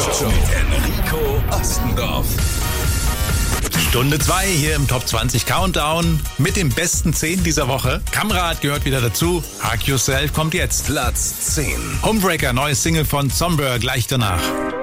Show mit Enrico Ostendorf. Stunde 2 hier im Top 20 Countdown mit den besten 10 dieser Woche. Kamrat gehört wieder dazu. Hug Yourself kommt jetzt. Platz 10. Homebreaker, neues Single von Zomber, gleich danach.